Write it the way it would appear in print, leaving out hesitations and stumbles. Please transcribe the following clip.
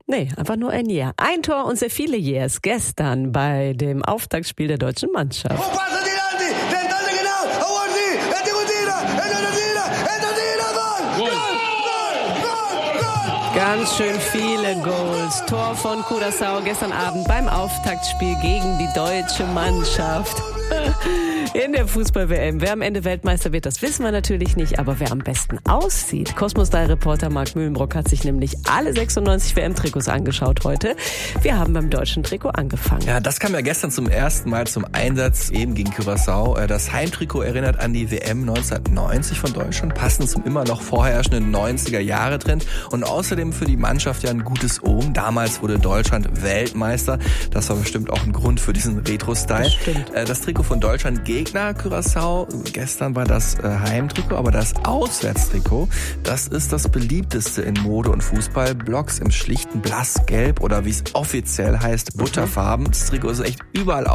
Nee, einfach nur ein Jahr. Ein Tor und sehr viele Years gestern bei dem Auftaktspiel der deutschen Mannschaft. Ganz schön viele Goals. Tor von Curaçao gestern Abend beim Auftaktspiel gegen die deutsche Mannschaft. In der Fußball-WM. Wer am Ende Weltmeister wird, das wissen wir natürlich nicht. Aber wer am besten aussieht. Cosmos-Style-Reporter Marc Mühlenbrock hat sich nämlich alle 96 WM-Trikots angeschaut heute. Wir haben beim deutschen Trikot angefangen. Ja, das kam ja gestern zum ersten Mal zum Einsatz, eben gegen Curaçao. Das Heimtrikot erinnert an die WM 1990 von Deutschland, passend zum immer noch vorherrschenden 90er-Jahre-Trend. Und außerdem für die Mannschaft ja ein gutes Omen. Damals wurde Deutschland Weltmeister. Das war bestimmt auch ein Grund für diesen Retro-Style. Das Trikot von Deutschland Gegner Curaçao. Gestern war das Heimtrikot, aber das Auswärtstrikot, das ist das beliebteste in Mode- und Fußballblogs im schlichten Blassgelb oder wie es offiziell heißt, Butterfarben. Das Trikot ist echt überall